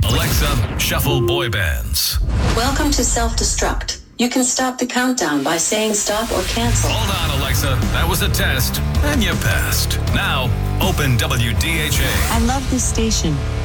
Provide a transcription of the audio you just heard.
Alexa, shuffle boy bands. Welcome to Self-Destruct. You can stop the countdown by saying stop or cancel. Hold on, Alexa. That was a test, and you passed. Now, open WDHA. I love this station.